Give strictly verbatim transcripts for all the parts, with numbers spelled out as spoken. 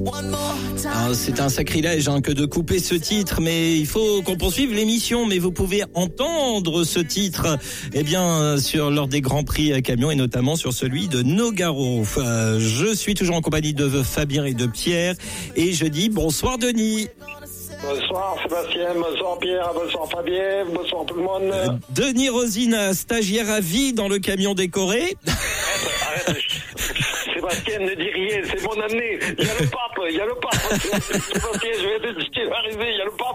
Alors, c'est un sacrilège hein, que de couper ce titre, mais il faut qu'on poursuive l'émission. Mais vous pouvez entendre ce titre, eh bien, sur lors des Grands Prix camions et notamment sur celui de Nogaro. Euh, je suis toujours en compagnie de Fabien et de Pierre, et je dis bonsoir Denis. Bonsoir Sébastien, bonsoir Pierre, bonsoir Fabien, bonsoir tout le monde. Euh, Denis Rosine, stagiaire à vie dans le camion décoré. Arrête, arrête. Sébastien, ne dis rien, c'est mon année. Il y a le pape, il y a le pape. Sébastien, je vais te dire ce qui va arriver, il y a le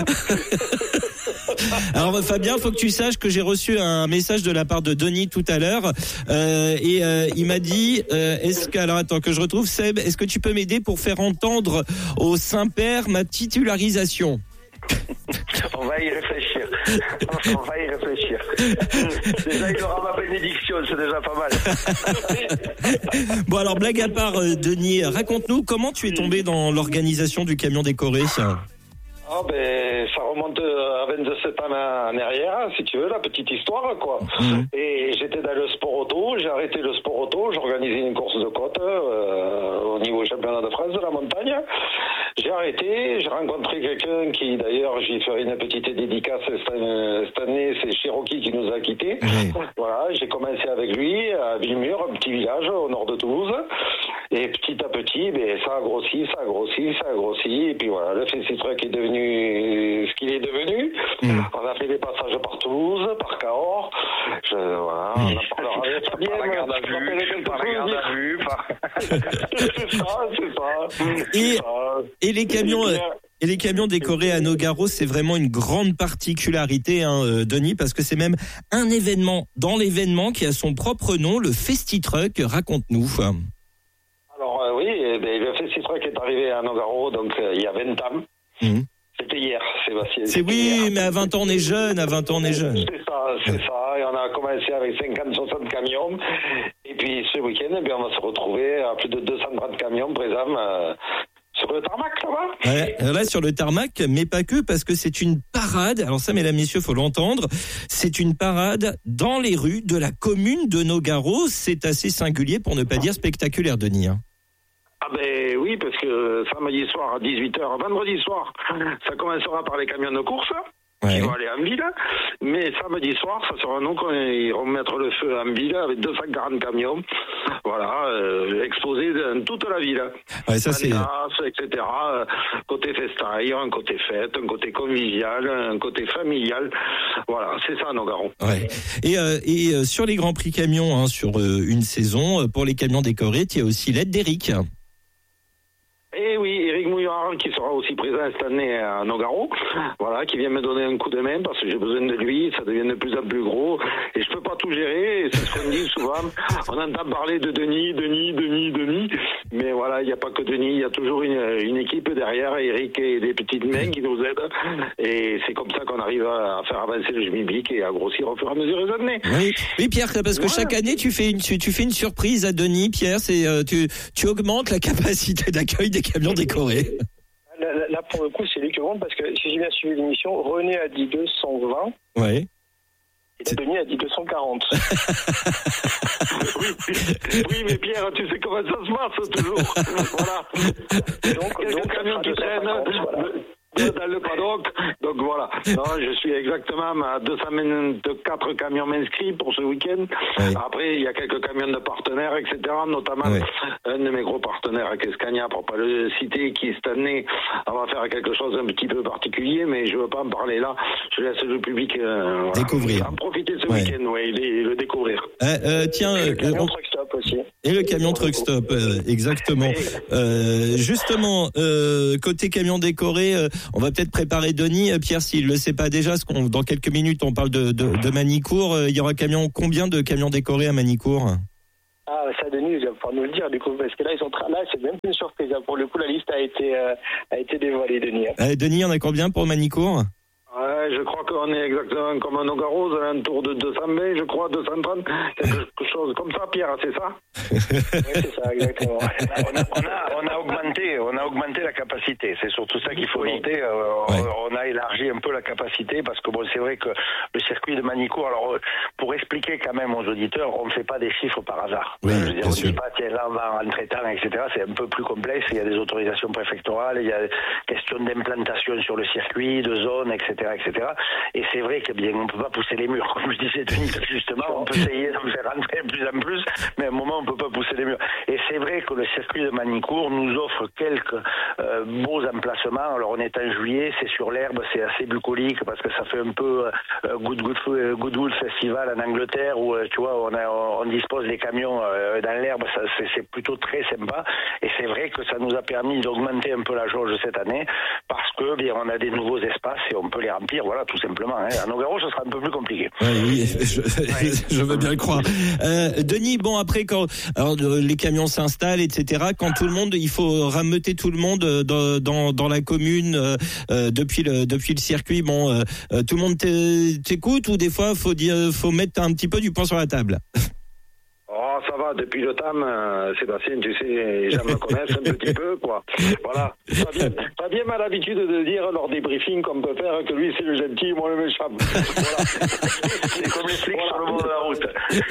pape. Alors Fabien, faut que tu saches que j'ai reçu un message de la part de Denis tout à l'heure euh, et euh, il m'a dit euh, est-ce que alors attends que je retrouve Seb, est-ce que tu peux m'aider pour faire entendre au Saint-Père ma titularisation? On va y réfléchir. On va y réfléchir. Déjà, il aura ma bénédiction, c'est déjà pas mal. Bon, alors, blague à part, euh, Denis, raconte-nous comment tu es tombé dans l'organisation du camion décoré. Ah ben, ça remonte à vingt-sept ans en arrière, si tu veux, la petite histoire, quoi. Mmh. Et j'étais dans le sport auto, j'ai arrêté le sport auto, j'organisais une course de côte euh, au niveau championnat de France de la montagne. J'ai arrêté, j'ai rencontré quelqu'un qui, d'ailleurs, j'y ferai une petite dédicace cette année, c'est Cherokee qui nous a quittés. Mmh. Voilà, j'ai commencé avec lui à Villemur, un petit village au nord de Toulouse. Et petit à petit, ben, ça a grossi, ça a grossi, ça a grossi. Et puis voilà, le Festi-Truck est devenu ce qu'il est devenu. Mmh. On a fait des passages par Toulouse, par Cahors. Je, voilà, on en parlera avec Fabien. Par la garde à vue, par la garde à vue. C'est ça, c'est ça. Et, c'est ça. et les camions... Et les camions décorés à Nogaro, c'est vraiment une grande particularité, hein, Denis, parce que c'est même un événement dans l'événement qui a son propre nom, le Festi-Truck. Raconte-nous. Alors euh, oui, eh bien, le Festi-Truck est arrivé à Nogaro, donc euh, il y a vingt ans. Mmh. C'était hier, Sébastien. C'est oui, hier. Mais à vingt ans on est jeune, à vingt ans on est jeune. C'est ça, c'est ouais. ça. Et on a commencé avec cinquante soixante camions. Et puis ce week-end, eh bien, on va se retrouver à plus de deux cent trente camions présents euh, sur le tarmac, là-bas. Ouais, là, sur le tarmac, mais pas que, parce que c'est une parade. Alors ça, mesdames, messieurs, faut l'entendre. C'est une parade dans les rues de la commune de Nogaro. C'est assez singulier, pour ne pas dire spectaculaire, Denis. Hein. Ah ben oui, parce que samedi soir à dix-huit heures, vendredi soir, ça commencera par les camions de course. Ouais. Qui vont aller en ville, mais samedi soir, ça sera nous qui vont mettre le feu en ville avec deux cent quarante camions, voilà, euh, exposés dans toute la ville. Ouais, ça c'est. et cetera. Côté festaille, un côté fête, un côté convivial, un côté familial. Voilà, c'est ça, Nogaro. Ouais. Et, euh, et euh, sur les Grands Prix camions, hein, sur euh, une saison, pour les camions décorés, il y a aussi l'aide d'Éric. Et oui, Éric Mouillard qui sera aussi présent cette année à Nogaro, voilà, qui vient me donner un coup de main parce que j'ai besoin de lui, ça devient de plus en plus gros et je peux pas tout gérer, et c'est ce qu'on dit souvent, on entend parler de Denis, Denis, Denis, Denis, mais voilà, il n'y a pas que Denis, il y a toujours une, une équipe derrière, Éric et des petites mains qui nous aident et c'est comme ça qu'on arrive à faire avancer le Jmibic et à grossir au fur et à mesure des années. Oui, oui Pierre, parce que ouais. chaque année tu fais une, tu, tu fais une surprise à Denis, Pierre, c'est, euh, tu, tu augmentes la capacité d'accueil des camions décorés. Là, là, pour le coup, c'est lui qui augmente parce que si j'ai bien suivi l'émission, René a dit deux cent vingt. Ouais. Et Denis a dit deux cent quarante. oui, oui, mais Pierre, tu sais comment ça se passe toujours. Voilà. Donc, quelques donc, camions qui traînent. Voilà. Dans le paddock, donc voilà. Non, je suis exactement à deux cent vingt-quatre camions inscrits pour ce week-end. Oui. Après, il y a quelques camions de partenaires, et cetera. Notamment oui. un de mes gros partenaires, Escania, pour pas le citer, qui cette année, on va faire quelque chose un petit peu particulier, mais je veux pas en parler là. Je laisse le public euh, découvrir. Voilà, en profiter ce ouais. week-end, ouais, et le découvrir. Euh, euh, tiens, et le camion on... truck stop aussi. Et le camion truck stop, euh, exactement. Euh, justement, euh, côté camion décoré. Euh, On va peut-être préparer Denis, Pierre, s'il le sait pas déjà, parce qu'on dans quelques minutes on parle de, de, de Manicourt. Il y aura camion, combien de camions décorés à Manicourt? Ah, ça, Denis, il va pouvoir nous le dire, du coup, parce que là, ils sont tra- là, c'est même une surprise. Pour le coup, la liste a été, euh, a été dévoilée, Denis. Euh, Denis, on a combien pour Manicourt? Ouais, je crois que qu'on est exactement comme un Nogaro, aux alentours de deux cent vingt, je crois, deux cent trente, quelque chose comme ça, Pierre, c'est ça? Oui, c'est ça, exactement. On a, on, a, on, a augmenté, on a augmenté la capacité, c'est surtout ça qu'il faut oui. noter. Euh, ouais. On a élargi un peu la capacité, parce que bon, c'est vrai que le circuit de Manicourt, alors pour expliquer quand même aux auditeurs, on ne fait pas des chiffres par hasard. Oui, je veux dire, on ne dit pas, tiens, là, on va en traitant, et cetera. C'est un peu plus complexe, il y a des autorisations préfectorales, il y a question d'implantation sur le circuit, de zones, et cetera, et cetera. Et c'est vrai que bien, on ne peut pas pousser les murs, comme je disais, Denis, justement, on peut essayer de faire rentrer de plus en plus, mais à un moment, on ne peut pas pousser les murs. Et c'est vrai que le circuit de Manicourt nous offre quelques euh, beaux emplacements. Alors, on est en juillet, c'est sur l'herbe, c'est assez bucolique, parce que ça fait un peu euh, Good, Good, Goodwood Festival en Angleterre, où, euh, tu vois, on, a, on dispose des camions euh, dans l'herbe, ça, c'est, c'est plutôt très sympa. Et c'est vrai que ça nous a permis d'augmenter un peu la jauge cette année, parce que bien on a des nouveaux espaces et on peut les remplir, voilà, tout simplement. Hein. À Nogaro, ce sera un peu plus compliqué. Ouais, oui, je, je veux bien le croire. Euh, Denis, bon après quand alors, les camions s'installent, et cetera. Quand tout le monde, il faut rameuter tout le monde dans dans, dans la commune euh, depuis le depuis le circuit. Bon, euh, tout le monde t'écoute ou des fois faut dire, faut mettre un petit peu du pain sur la table. Oh, ça va, depuis le temps, euh, Sébastien, tu sais, les gens me connaissent un petit peu, quoi. Voilà. Fabien, Fabien a l'habitude de dire lors des briefings qu'on peut faire que lui, c'est le gentil, moi le méchant. Voilà. C'est comme les flics voilà. sur le bord de la route.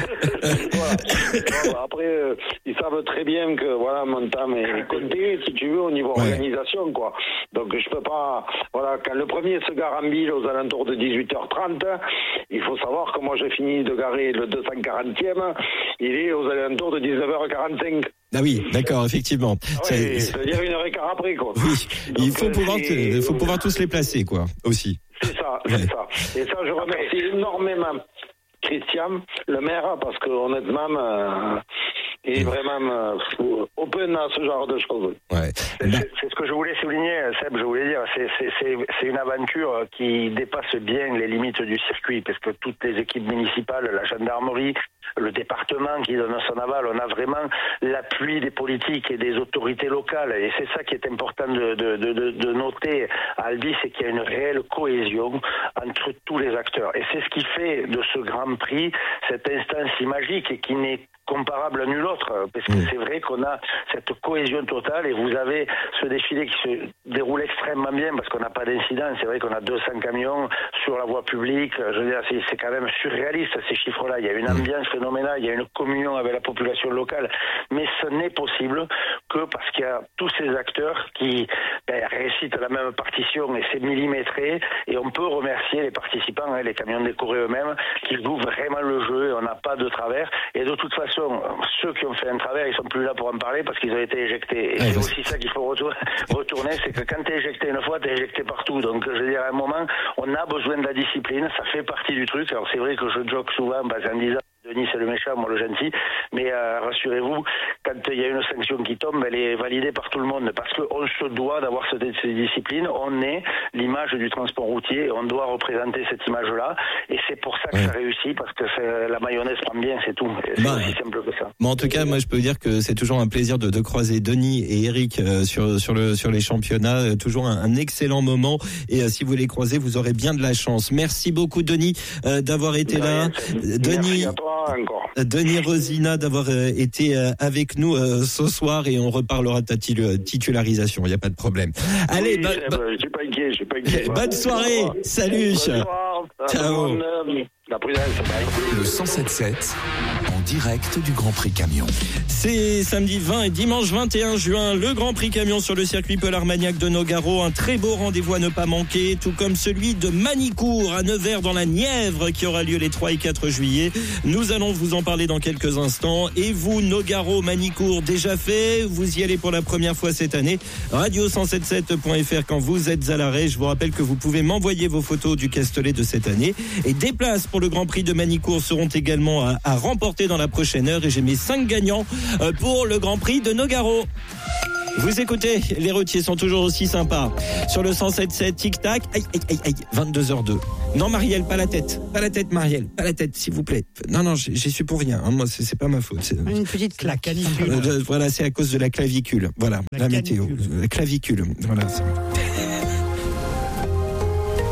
Voilà. Voilà. Après, euh, ils savent très bien que, voilà, mon temps est compté, si tu veux, au niveau ouais. organisation, quoi. Donc, je peux pas, voilà, quand le premier se gare en ville aux alentours de dix-huit heures trente, il faut savoir que moi, j'ai fini de garer le deux cent quarantième, il est aux alentours de dix-neuf heures quarante-cinq. Ah oui, d'accord, effectivement. Ah oui, c'est-à-dire une heure et quart après, quoi. Oui, donc, il faut pouvoir, te, faut pouvoir tous les placer, quoi, aussi. C'est ça, c'est ouais. ça. Et ça, je remercie énormément Christian, le maire, parce que honnêtement, euh, il est vraiment euh, open à ce genre de choses. Ouais. C'est, c'est, c'est ce que je voulais souligner, Seb, je voulais dire, c'est, c'est, c'est, c'est une aventure qui dépasse bien les limites du circuit, parce que toutes les équipes municipales, la gendarmerie, le département qui donne son aval, on a vraiment l'appui des politiques et des autorités locales. Et c'est ça qui est important de, de, de, de noter à Albi, c'est qu'il y a une réelle cohésion entre tous les acteurs. Et c'est ce qui fait de ce Grand Prix cette instance si magique et qui n'est comparable à nul autre, parce que mmh. c'est vrai qu'on a cette cohésion totale et vous avez ce défilé qui se déroule extrêmement bien parce qu'on n'a pas d'incident. C'est vrai qu'on a deux cents camions sur la voie publique. Je veux dire, c'est, c'est quand même surréaliste ces chiffres-là. Il y a une ambiance phénoménale, il y a une communion avec la population locale, mais ce n'est possible que parce qu'il y a tous ces acteurs qui ben, récitent la même partition et c'est millimétré. Et on peut remercier les participants, hein, les camions décorés eux-mêmes, qui jouent vraiment le jeu et on n'a pas de travers. Et de toute façon, ceux qui ont fait un travers, ils sont plus là pour en parler parce qu'ils ont été éjectés. Et ouais, c'est aussi ça qu'il faut retourner, c'est que quand tu es éjecté une fois, tu es éjecté partout. Donc, je veux dire, à un moment, on a besoin de la discipline, ça fait partie du truc. Alors, c'est vrai que je joke souvent parce qu'en disant Denis c'est le méchant, moi le gentil, mais euh, rassurez-vous, quand il y a une sanction qui tombe, elle est validée par tout le monde parce qu'on se doit d'avoir cette, cette discipline. On est l'image du transport routier, on doit représenter cette image-là et c'est pour ça que ouais. ça réussit parce que c'est, la mayonnaise prend bien, c'est tout. C'est bah, aussi simple que ça. Bon, en tout cas, moi je peux vous dire que c'est toujours un plaisir de, de croiser Denis et Eric euh, sur, sur, le, sur les championnats, euh, toujours un, un excellent moment et euh, si vous les croisez, vous aurez bien de la chance. Merci beaucoup Denis euh, d'avoir été ouais, là. Denis. Encore. Denis Rosina d'avoir euh, été euh, avec nous euh, ce soir et on reparlera de ta titularisation, il n'y a pas de problème. Allez, oui, bah, bah, je suis pas inquiet, je suis pas inquiet. Bonne soirée, salut. Bonne soirée. Ciao. Bonne, euh, la prudence, le cent sept sept en direct du Grand Prix Camion. C'est samedi vingt et dimanche vingt et un juin, le Grand Prix Camion sur le circuit Polar-Magnac de Nogaro. Un très beau rendez-vous à ne pas manquer, tout comme celui de Manicourt à Nevers dans la Nièvre qui aura lieu les trois et quatre juillet. Nous allons vous en parler dans quelques instants. Et vous, Nogaro, Manicourt, déjà fait, vous y allez pour la première fois cette année. radio cent soixante-dix-sept point f r quand vous êtes à l'arrêt. Je vous rappelle que vous pouvez m'envoyer vos photos du Castellet de cette année. Et des places pour le Grand Prix de Manicourt seront également à, à remporter dans la prochaine heure. Et j'ai mes cinq gagnants pour le Grand Prix de Nogaro. Vous écoutez, les routiers sont toujours aussi sympas. Sur le cent sept sept, tic-tac, aïe, aïe, aïe, aïe, vingt-deux heures deux. Non, Marielle, pas la tête. Pas la tête, Marielle. Pas la tête, s'il vous plaît. Non, non, j'y suis pour rien. Hein. Moi, c'est, c'est pas ma faute. C'est... Une petite claque. Euh, voilà, c'est à cause de la clavicule. Voilà, la, la météo. La clavicule. Voilà.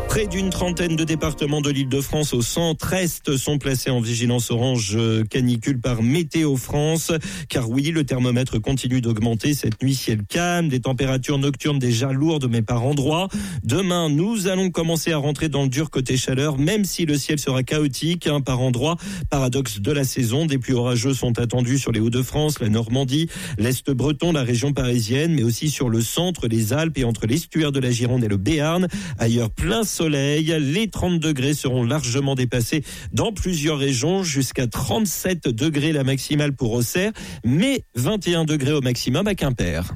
Près d'une trentaine de départements de l'Île-de-France au centre-est sont placés en vigilance orange canicule par Météo France. Car oui, le thermomètre continue d'augmenter. Cette nuit, ciel calme, des températures nocturnes déjà lourdes, mais par endroits. Demain, nous allons commencer à rentrer dans le dur côté chaleur, même si le ciel sera chaotique, hein, par endroits. Paradoxe de la saison, des pluies orageuses sont attendues sur les Hauts-de-France, la Normandie, l'Est breton, la région parisienne, mais aussi sur le centre, les Alpes et entre l'estuaire de la Gironde et le Béarn. Ailleurs, plein soleil. Les trente degrés seront largement dépassés dans plusieurs régions, jusqu'à trente-sept degrés la maximale pour Auxerre, mais vingt et un degrés au maximum à Quimper.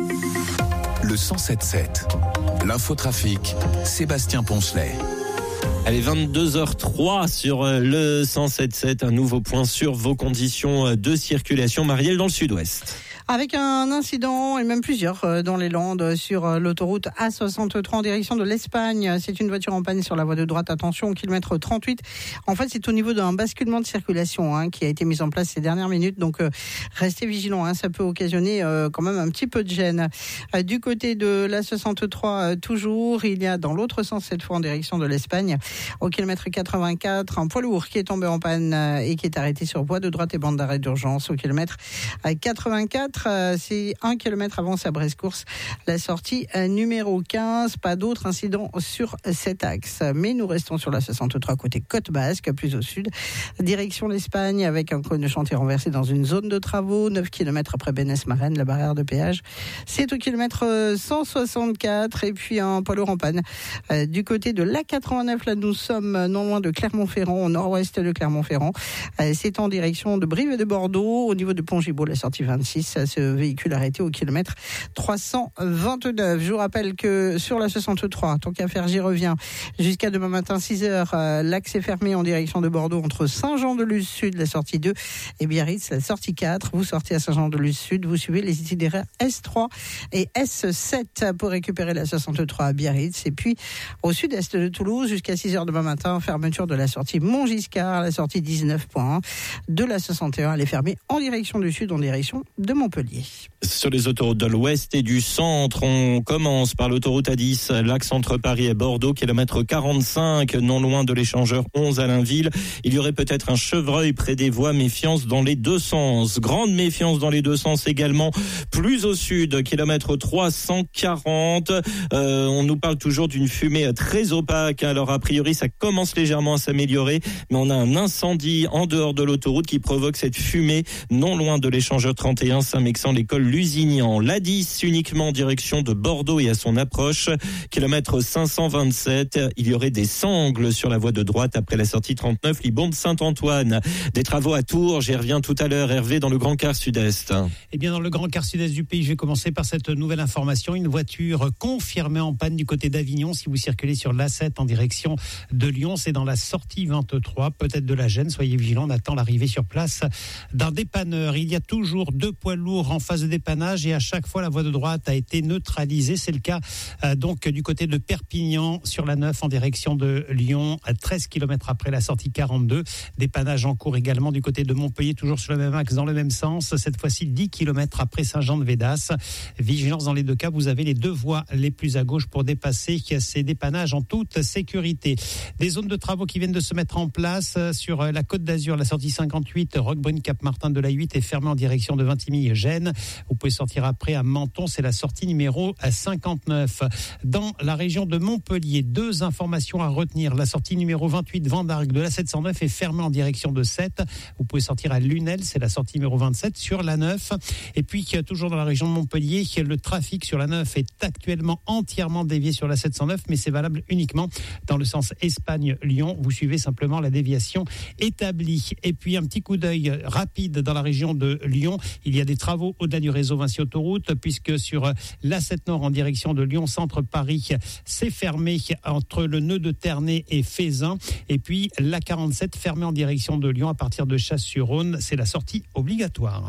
Le cent sept sept. L'infotrafic, Sébastien Poncelet. Allez, vingt-deux heures trois sur le cent sept sept, un nouveau point sur vos conditions de circulation. Marielle, dans le sud-ouest. Avec un incident, et même plusieurs, dans les Landes, sur l'autoroute A soixante-trois en direction de l'Espagne. C'est une voiture en panne sur la voie de droite. Attention, au kilomètre trente-huit. En fait, c'est au niveau d'un basculement de circulation hein, qui a été mis en place ces dernières minutes. Donc, euh, restez vigilants. Hein, ça peut occasionner euh, quand même un petit peu de gêne. Euh, du côté de l'A soixante-trois, euh, toujours, il y a dans l'autre sens, cette fois en direction de l'Espagne, au kilomètre quatre-vingt-quatre, un poids lourd qui est tombé en panne euh, et qui est arrêté sur voie de droite et bande d'arrêt d'urgence au kilomètre quatre-vingt-quatre. C'est un kilomètre avant sa Bresse-Course, la sortie numéro quinze. Pas d'autres incidents sur cet axe. Mais nous restons sur la soixante-trois côté Côte Basque, plus au sud. Direction l'Espagne avec un cône de chantier renversé dans une zone de travaux. neuf kilomètres après Bénès-Marraine, la barrière de péage. C'est au kilomètre cent soixante-quatre. Et puis un poids lourd en panne. Du côté de l'A quatre-vingt-neuf, là nous sommes non loin de Clermont-Ferrand, au nord-ouest de Clermont-Ferrand. C'est en direction de Brive et de Bordeaux. Au niveau de Pont-Gibaud, la sortie vingt-six. Ce véhicule arrêté au kilomètre trois cent vingt-neuf. Je vous rappelle que sur la soixante-trois, tant qu'à faire, j'y reviens. Jusqu'à demain matin, six heures, euh, l'axe est fermé en direction de Bordeaux entre Saint-Jean-de-Luz-Sud, la sortie deux, et Biarritz, la sortie quatre. Vous sortez à Saint-Jean-de-Luz-Sud, vous suivez les itinéraires S trois et S sept pour récupérer la soixante-trois à Biarritz. Et puis, au sud-est de Toulouse, jusqu'à six heures demain matin, fermeture de la sortie Montgiscard, la sortie dix-neuf point un de la soixante et un. Elle est fermée en direction du sud, en direction de Montpellier. Sur les autoroutes de l'ouest et du centre, on commence par l'autoroute A dix, l'axe entre Paris et Bordeaux, kilomètre quarante-cinq, non loin de l'échangeur onze à Blainville. Il y aurait peut-être un chevreuil près des voies, méfiance dans les deux sens. Grande méfiance dans les deux sens également, plus au sud, kilomètre trois cent quarante. Euh, on nous parle toujours d'une fumée très opaque, alors a priori ça commence légèrement à s'améliorer, mais on a un incendie en dehors de l'autoroute qui provoque cette fumée non loin de l'échangeur trente et un, Saint-Mexan, l'école Lusignan. L'A dix uniquement en direction de Bordeaux et à son approche, kilomètre cinq cent vingt-sept. Il y aurait des sangles sur la voie de droite après la sortie trente-neuf, Libonde Saint-Antoine. Des travaux à Tours, j'y reviens tout à l'heure. Hervé, dans le Grand Quart Sud-Est. Eh bien, dans le Grand Quart Sud-Est du pays, je vais commencer par cette nouvelle information. Une voiture confirmée en panne du côté d'Avignon. Si vous circulez sur l'A sept en direction de Lyon, c'est dans la sortie vingt-trois, peut-être de la gêne. Soyez vigilants, on attend l'arrivée sur place d'un dépanneur. Il y a toujours deux poids lourds en phase de dépannage et à chaque fois la voie de droite a été neutralisée. C'est le cas euh, donc du côté de Perpignan sur la neuf en direction de Lyon, à treize kilomètres après la sortie quarante-deux. Dépannage en cours également du côté de Montpellier, toujours sur le même axe, dans le même sens, cette fois-ci dix kilomètres après Saint-Jean-de-Védas. Vigilance dans les deux cas, vous avez les deux voies les plus à gauche pour dépasser ces dépannages en toute sécurité. Des zones de travaux qui viennent de se mettre en place sur la Côte d'Azur, la sortie cinquante-huit, Roquebrune-Cap-Martin de l'A huit est fermée en direction de Vintimille-Gênes. Vous pouvez sortir après à Menton, c'est la sortie numéro cinquante-neuf. Dans la région de Montpellier, deux informations à retenir. La sortie numéro vingt-huit, Vendargue de la sept cent neuf est fermée en direction de Sète. Vous pouvez sortir à Lunel, c'est la sortie numéro vingt-sept sur la neuf. Et puis, toujours dans la région de Montpellier, le trafic sur la neuf est actuellement entièrement dévié sur la sept cent neuf, mais c'est valable uniquement dans le sens Espagne-Lyon. Vous suivez simplement la déviation établie. Et puis, un petit coup d'œil rapide dans la région de Lyon. Il y a des travaux au-delà du réseau Vinci Autoroute, puisque sur l'A sept Nord en direction de Lyon Centre Paris, c'est fermé entre le nœud de Ternay et Fézin. Et puis l'A quarante-sept fermé en direction de Lyon à partir de Chasse-sur-Rhône. C'est la sortie obligatoire.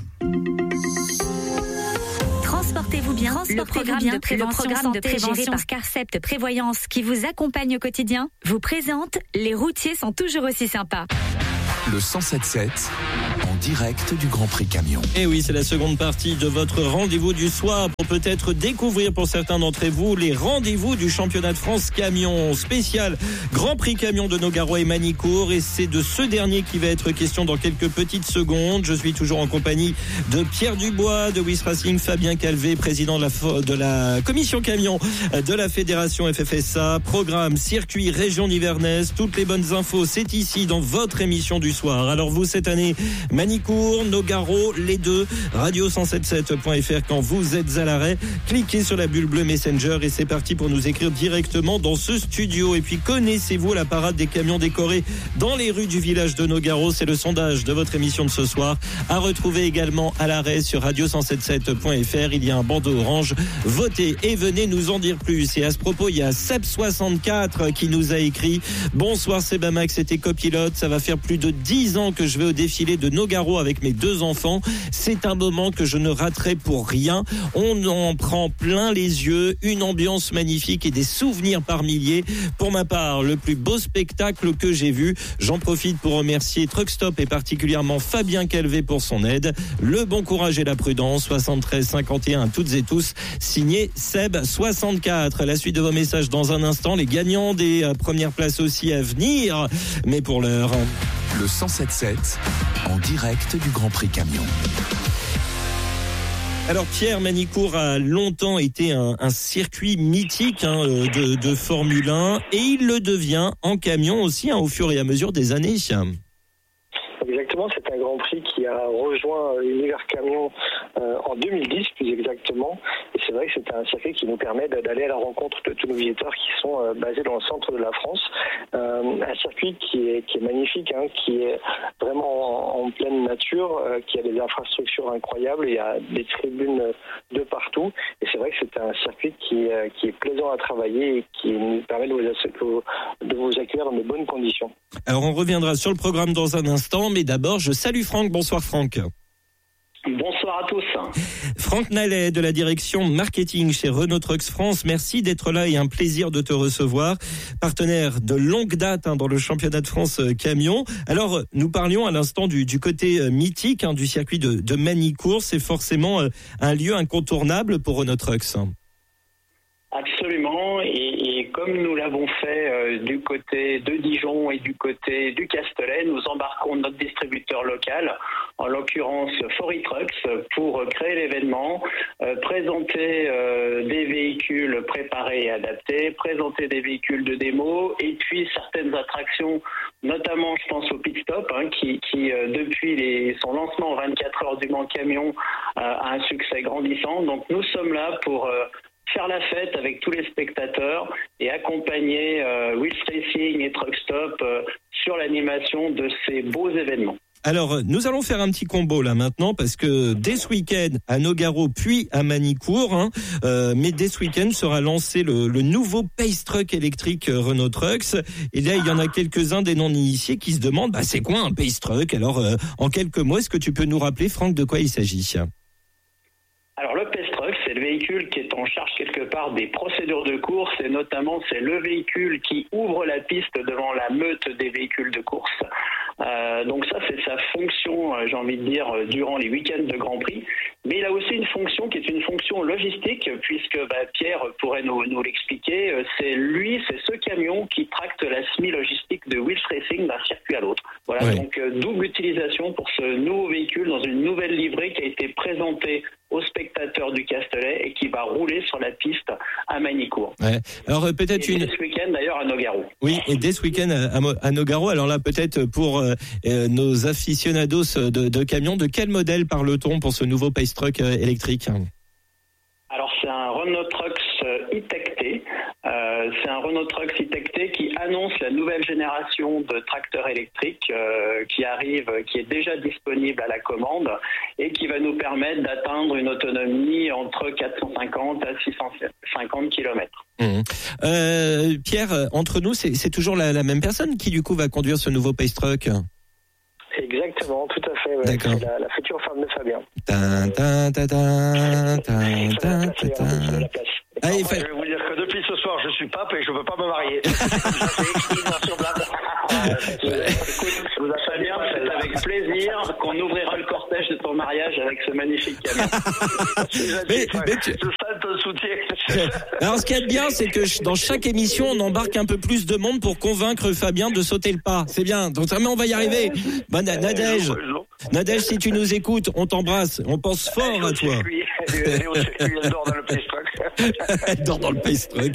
Transportez-vous bien. Transportez-vous le programme, bien. De, prévention le programme santé, de prévention par Carcept Prévoyance qui vous accompagne au quotidien vous présente Les routiers sont toujours aussi sympas. Le cent sept sept en direct du Grand Prix Camion. Et oui, c'est la seconde partie de votre rendez-vous du soir pour peut-être découvrir pour certains d'entre vous les rendez-vous du championnat de France Camion spécial Grand Prix Camion de Nogaro et Manicourt. Et c'est de ce dernier qui va être question dans quelques petites secondes. Je suis toujours en compagnie de Pierre Dubois de Wiss Racing, Fabien Calvé, président de la, de la commission camion de la fédération F F S A, programme, circuit, région nivernaise. Toutes les bonnes infos, c'est ici dans votre émission du soir. Alors vous, cette année, Manicourt, Nogaro, les deux, radio cent soixante-dix-sept point f r quand vous êtes à l'arrêt. Cliquez sur la bulle bleue Messenger et c'est parti pour nous écrire directement dans ce studio. Et puis connaissez-vous la parade des camions décorés dans les rues du village de Nogaro? C'est le sondage de votre émission de ce soir. À retrouver également à l'arrêt sur radio cent soixante-dix-sept point f r. Il y a un bandeau orange. Votez et venez nous en dire plus. Et à ce propos, il y a Seb soixante-quatre qui nous a écrit: bonsoir Sebamax, c'était copilote. Ça va faire plus de dix ans que je vais au défilé de Nogaro avec mes deux enfants. C'est un moment que je ne raterai pour rien. On en prend plein les yeux, une ambiance magnifique et des souvenirs par milliers. Pour ma part, le plus beau spectacle que j'ai vu. J'en profite pour remercier Truck Stop et particulièrement Fabien Calvé pour son aide. Le bon courage et la prudence, soixante-treize cinquante et un à toutes et tous, signé Seb soixante-quatre. La suite de vos messages dans un instant, les gagnants des premières places aussi à venir. Mais pour l'heure... Le cent soixante-dix-sept, en direct du Grand Prix Camion. Alors Pierre, Manicourt a longtemps été un, un circuit mythique hein, de, de Formule un et il le devient en camion aussi hein, au fur et à mesure des années. Exactement, c'est un Grand Prix qui a rejoint l'univers camion euh, en deux mille dix plus exactement. Et c'est vrai que c'est un circuit qui nous permet d'aller à la rencontre de tous nos visiteurs qui sont euh, basés dans le centre de la France. Euh, un circuit qui est, qui est magnifique, hein, qui est vraiment en, en pleine nature, euh, qui a des infrastructures incroyables, il y a des tribunes de partout. Et c'est vrai que c'est un circuit qui, euh, qui est plaisant à travailler et qui nous permet de vous, de vous accueillir dans de bonnes conditions. Alors on reviendra sur le programme dans un instant, mais d'abord je salue Franck. Bonsoir Franck. Bonsoir à tous. Franck Nallet de la direction marketing chez Renault Trucks France. Merci d'être là et un plaisir de te recevoir. Partenaire de longue date hein, dans le championnat de France euh, camion. Alors nous parlions à l'instant du, du côté euh, mythique hein, du circuit de, de Manicourt. C'est forcément euh, un lieu incontournable pour Renault Trucks. Absolument, et, et comme nous l'avons fait euh, du côté de Dijon et du côté du Castellet, nous embarquons notre distributeur local, en l'occurrence Fori Trucks, pour créer l'événement, euh, présenter euh, des véhicules préparés et adaptés, présenter des véhicules de démo, et puis certaines attractions, notamment je pense au Pit Stop, hein, qui, qui euh, depuis les, son lancement en vingt-quatre heures du Mans Camion euh, a un succès grandissant. Donc nous sommes là pour... Euh, faire la fête avec tous les spectateurs et accompagner euh, Wiss Racing et Truck Stop euh, sur l'animation de ces beaux événements. Alors, nous allons faire un petit combo là maintenant parce que dès ce week-end à Nogaro puis à Manicourt, hein, euh, mais dès ce week-end sera lancé le, le nouveau Pace Truck électrique Renault Trucks. Et là, il y en a quelques-uns des non-initiés qui se demandent, bah, c'est quoi un Pace Truck? Alors, euh, en quelques mots, est-ce que tu peux nous rappeler, Franck, de quoi il s'agit? Alors le Pace Truck, c'est le véhicule qui est en charge quelque part des procédures de course et notamment c'est le véhicule qui ouvre la piste devant la meute des véhicules de course. Euh, donc ça c'est sa fonction, euh, j'ai envie de dire, euh, durant les week-ends de Grand Prix. Mais il a aussi une fonction qui est une fonction logistique puisque bah, Pierre pourrait nous, nous l'expliquer. Euh, c'est lui, c'est ce camion qui tracte la semi-logistique de Wiss Racing d'un circuit à l'autre. Voilà, ouais. Donc euh, double utilisation pour ce nouveau véhicule dans une nouvelle livrée qui a été présentée aux spectateurs du Castellet et qui va rouler sur la piste à Manicourt. Ouais. Alors euh, peut-être et une. Dès ce week-end d'ailleurs à Nogaro. Oui, et dès ce week-end à, à, à Nogaro. Alors là, peut-être pour euh, nos aficionados de, de camions, de quel modèle parle-t-on pour ce nouveau Pace Truck euh, électrique? Alors c'est un Renault Trucks e-Tech T. Euh, c'est un Renault Trucks e-Tech T qui annonce la nouvelle génération de tracteurs électriques euh, qui arrive, qui est déjà disponible à la commande et qui va nous permettre d'atteindre une autonomie entre quatre cent cinquante à six cent cinquante kilomètres. Mmh. Euh, Pierre, entre nous, c'est, c'est toujours la, la même personne qui du coup va conduire ce nouveau Pace Truck? Exactement, tout à fait. Ouais. D'accord. C'est la, la future femme de Fabien. Ta, ta, ta, ta, ta, ta, ta, ta. Ah, il fait... Je vais vous dire que depuis ce soir, je suis pape et je ne peux pas me marier. Écoute, vous avez bien, c'est avec plaisir qu'on ouvrira le cortège de ton mariage avec ce magnifique camion. mais, mais tu... Je sens ton soutien. Alors, ce qu'il y a de bien, c'est que dans chaque émission, on embarque un peu plus de monde pour convaincre Fabien de sauter le pas. C'est bien. Donc, mais on va y arriver. Bah, Nadège, Nadège, si tu nous écoutes, on t'embrasse. On pense fort à toi. Elle dort dans le pace truck. Elle dort dans le pace truck.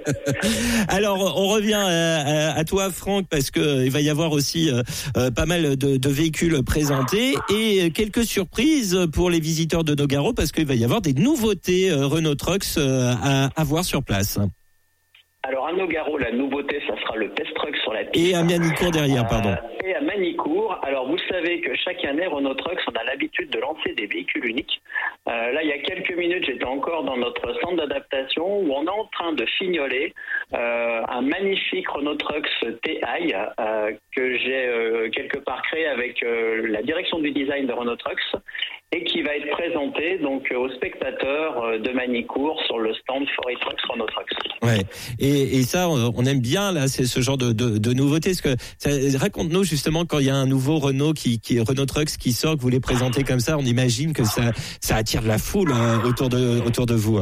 Alors, on revient à, à, à toi, Franck, parce que il va y avoir aussi euh, pas mal de, de véhicules présentés et quelques surprises pour les visiteurs de Nogaro, parce qu'il va y avoir des nouveautés euh, Renault Trucks euh, à, à voir sur place. Alors à Nogaro, la nouveauté, ça sera le Pest Truck sur la piste. Et à Manicourt derrière, pardon. Euh, et à Manicourt. Alors vous savez que chaque année, Renault Trucks, on a l'habitude de lancer des véhicules uniques. Euh, là, il y a quelques minutes, j'étais encore dans notre centre d'adaptation où on est en train de fignoler euh, un magnifique Renault Trucks T I euh, que j'ai euh, quelque part créé avec euh, la direction du design de Renault Trucks et qui va être présenté donc aux spectateurs de Manicourt sur le stand Fory Trucks Renault Trucks. Ouais. Et, et ça, on aime bien là, c'est ce genre de, de, de nouveautés. Parce que ça, raconte-nous justement quand il y a un nouveau Renault qui, qui Renault Trucks qui sort, que vous les présentez comme ça, on imagine que ça, ça attire de la foule hein, autour de autour de vous.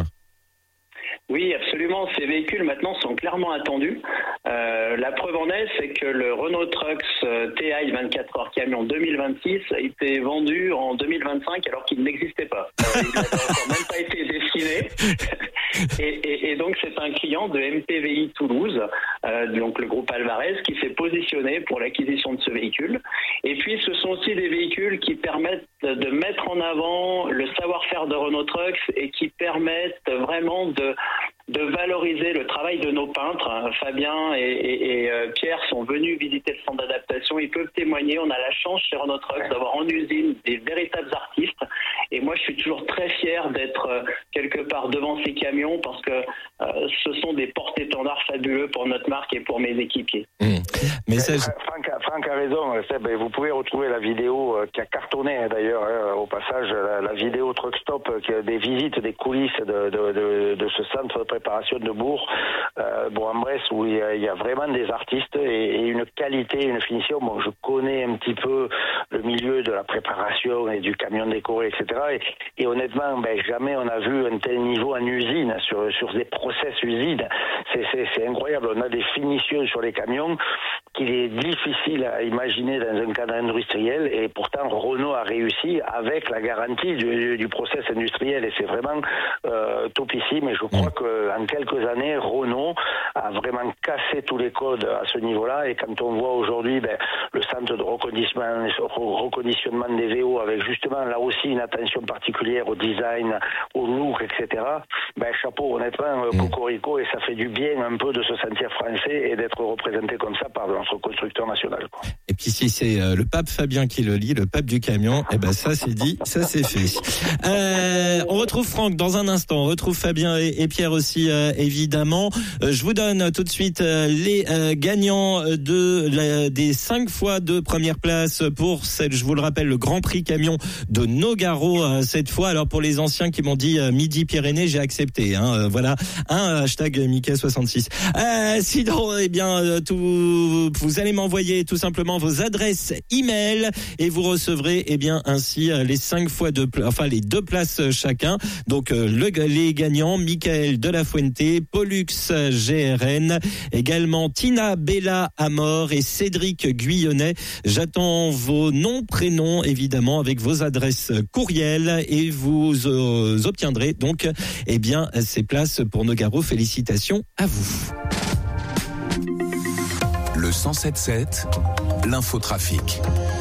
Oui, absolument. Ces véhicules maintenant sont clairement attendus. Euh, la preuve en est, c'est que le Renault Trucks T I vingt-quatre heures camion deux mille vingt-six a été vendu en deux mille vingt-cinq alors qu'il n'existait pas. Euh, il n'avait encore même pas été dessiné. et, et, et donc c'est un client de M P V I Toulouse, euh, donc le groupe Alvarez, qui s'est positionné pour l'acquisition de ce véhicule. Et puis ce sont aussi des véhicules qui permettent de mettre en avant le savoir-faire de Renault Trucks et qui permettent vraiment de de valoriser le travail de nos peintres. Fabien et, et, et euh, Pierre sont venus visiter le centre d'adaptation. Ils peuvent témoigner. On a la chance chez Renault Trucks d'avoir en usine des véritables artistes. Et moi, je suis toujours très fier d'être euh, quelque part devant ces camions parce que euh, ce sont des porte-étendards fabuleux pour notre marque et pour mes équipiers. Mmh. Message... Franck, Franck a raison, Seb. Vous pouvez retrouver la vidéo qui a cartonné d'ailleurs, hein, au passage, la, la vidéo Truck Stop, des visites, des coulisses de, de, de, de ce centre de préparation de Bourg, euh, Bourg-en-Bresse, où il y, a, il y a vraiment des artistes et, et une qualité, une finition. Bon, je connais un petit peu le milieu de la préparation et du camion décoré, et cetera. Et, et honnêtement, ben, jamais on a vu un tel niveau en usine, sur, sur des process usines. C'est, c'est, c'est incroyable. On a des finitions sur les camions qu'il est difficile à imaginer dans un cadre industriel, et pourtant Renault a réussi avec la garantie du, du process industriel, et c'est vraiment euh, topissime. Et je crois qu'en quelques années, Renault a vraiment cassé tous les codes à ce niveau-là. Et quand on voit aujourd'hui ben, le centre de reconditionnement, reconditionnement des V O avec justement là aussi une attention particulière au design, au look, et cetera. Ben, chapeau, honnêtement, mmh. Cocorico, et ça fait du bien un peu de se sentir français et d'être représenté comme ça par notre constructeur national, quoi. Et puis si c'est euh, le pape Fabien qui le lit, le pape du camion, et eh ben ça c'est dit, ça c'est fait. Euh, on retrouve Franck dans un instant, on retrouve Fabien et, et Pierre aussi euh, évidemment. Euh, je vous donne tout de suite euh, les euh, gagnants de la, des cinq fois de première place pour cette, je vous le rappelle, le Grand Prix camion de Nogaro euh, cette fois. Alors pour les anciens qui m'ont dit euh, Midi-Pyrénées, j'ai accepté. Hein, euh, voilà, un hashtag Mickey soixante-six. Euh, sinon, eh bien, euh, tout, vous allez m'envoyer tout simplement vos adresses email et vous recevrez eh bien ainsi les cinq fois de, enfin les deux places chacun. Donc euh, le, les gagnants, Michael de la Fuente, Pollux G R N, également Tina Bella Amor et Cédric Guyonnet. J'attends vos noms, prénoms évidemment avec vos adresses courriel et vous euh, obtiendrez donc eh bien ces places pour Nogaro. Félicitations à vous. Le cent sept sept, l'infotrafic.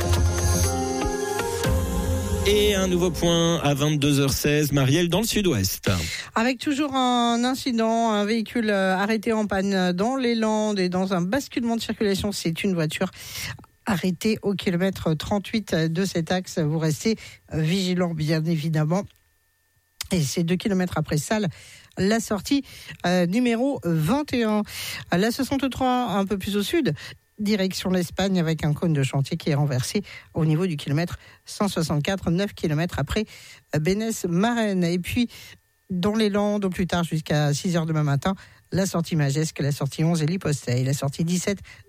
Et un nouveau point à vingt-deux heures seize, Marielle, dans le sud-ouest. Avec toujours un incident, un véhicule arrêté en panne dans les Landes et dans un basculement de circulation. C'est une voiture arrêtée au kilomètre trente-huit de cet axe. Vous restez vigilant, bien évidemment. Et c'est deux kilomètres après Salles, la sortie euh, numéro vingt et un. La soixante-trois, un peu plus au sud, direction l'Espagne, avec un cône de chantier qui est renversé au niveau du kilomètre cent soixante-quatre, neuf kilomètres après Bénesse-Marennes. Et puis, dans les Landes, au plus tard, jusqu'à six heures demain matin, la sortie Magesque, la sortie onze et l'Hyposteille, la sortie dix-sept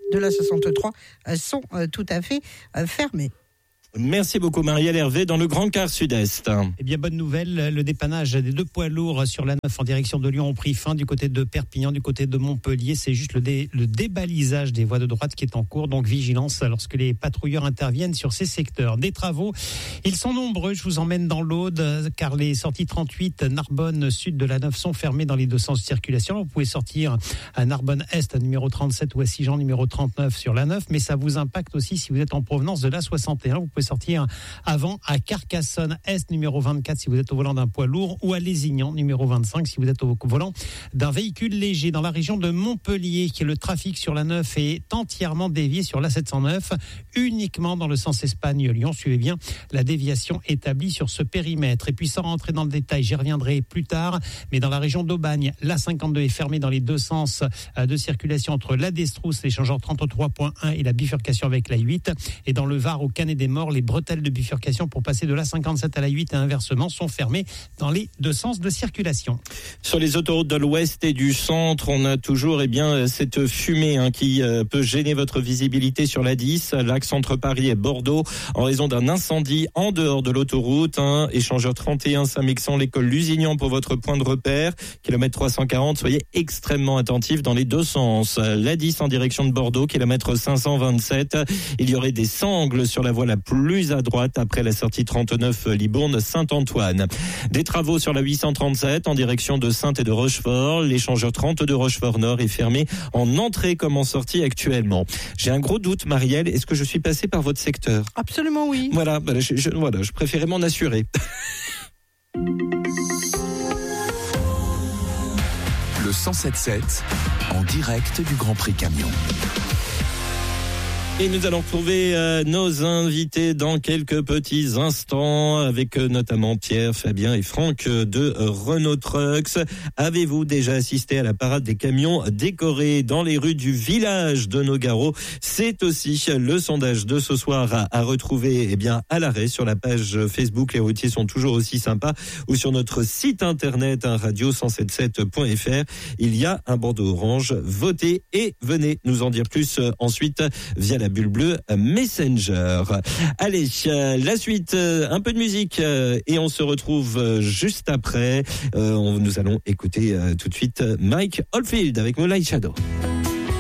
de la soixante-trois sont tout à fait fermés. Merci beaucoup Marielle Hervé dans le Grand Quart Sud-Est. Eh bien, bonne nouvelle, le dépannage des deux poids lourds sur la neuf en direction de Lyon ont pris fin du côté de Perpignan, du côté de Montpellier. C'est juste le, dé, le débalisage des voies de droite qui est en cours, donc vigilance lorsque les patrouilleurs interviennent sur ces secteurs. Des travaux, ils sont nombreux, je vous emmène dans l'Aude, car les sorties trente-huit Narbonne sud de la neuf sont fermées dans les deux sens de circulation. Vous pouvez sortir à Narbonne Est, à numéro trente-sept, ou à Sigean, numéro trente-neuf sur la neuf, mais ça vous impacte aussi si vous êtes en provenance de la soixante et un. Vous pouvez sortir avant à Carcassonne Est numéro vingt-quatre si vous êtes au volant d'un poids lourd, ou à Lézignan numéro vingt-cinq si vous êtes au volant d'un véhicule léger. Dans la région de Montpellier, qui est le trafic sur la neuf est entièrement dévié sur la sept cent neuf, uniquement dans le sens Espagne-Lyon. Suivez bien la déviation établie sur ce périmètre. Et puis sans rentrer dans le détail, j'y reviendrai plus tard, mais dans la région d'Aubagne, la cinquante-deux est fermée dans les deux sens de circulation entre la Destrousse, l'échangeur trente-trois point un et la bifurcation avec la huit. Et dans le Var, au Canet-des-Morts, les bretelles de bifurcation pour passer de la cinquante-sept à la huit et inversement sont fermées dans les deux sens de circulation. Sur les autoroutes de l'Ouest et du Centre, on a toujours eh bien, cette fumée hein, qui euh, peut gêner votre visibilité sur la dix, l'axe entre Paris et Bordeaux, en raison d'un incendie en dehors de l'autoroute. Hein, échangeur trente et un Saint-Mexan, l'école Lusignan pour votre point de repère, kilomètre trois cent quarante, soyez extrêmement attentifs dans les deux sens. La dix en direction de Bordeaux, kilomètre cinq cent vingt-sept, il y aurait des sangles sur la voie la plus à droite après la sortie trente-neuf Libourne-Saint-Antoine. Des travaux sur la huit cent trente-sept en direction de Saintes et de Rochefort. L'échangeur trente-deux Rochefort-Nord est fermé en entrée comme en sortie actuellement. J'ai un gros doute, Marielle, est-ce que je suis passé par votre secteur ? Absolument oui. Voilà, je, je, voilà, je préférais m'en assurer. Le cent sept sept en direct du Grand Prix Camion. Et nous allons retrouver euh, nos invités dans quelques petits instants avec euh, notamment Pierre, Fabien et Franck euh, de euh, Renault Trucks. Avez-vous déjà assisté à la parade des camions décorés dans les rues du village de Nogaro ? C'est aussi le sondage de ce soir à, à retrouver eh bien, à l'arrêt sur la page Facebook. Les routiers sont toujours aussi sympas, ou sur notre site internet hein, radio cent soixante-dix-sept point f r. Il y a un bandeau orange. Votez et venez nous en dire plus euh, ensuite via la bulle bleue Messenger. Allez, euh, la suite, euh, un peu de musique euh, et on se retrouve euh, juste après. Euh, on, nous allons écouter euh, tout de suite Mike Oldfield avec Moonlight Shadow.